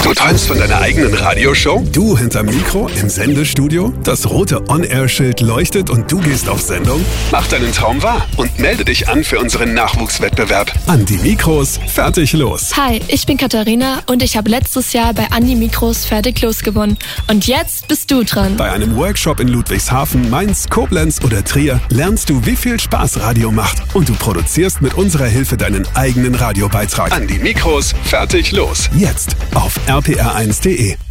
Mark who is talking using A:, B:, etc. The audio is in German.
A: Du träumst von deiner eigenen Radioshow? Du hinterm Mikro im Sendestudio? Das rote On-Air-Schild leuchtet und du gehst auf Sendung? Mach deinen Traum wahr und melde dich an für unseren Nachwuchswettbewerb. An die Mikros, fertig, los.
B: Hi, ich bin Katharina und ich habe letztes Jahr bei An die Mikros fertig los gewonnen. Und jetzt bist du dran.
A: Bei einem Workshop in Ludwigshafen, Mainz, Koblenz oder Trier lernst du, wie viel Spaß Radio macht. Und du produzierst mit unserer Hilfe deinen eigenen Radiobeitrag. An die Mikros, fertig, los. Jetzt auf rpr1.de.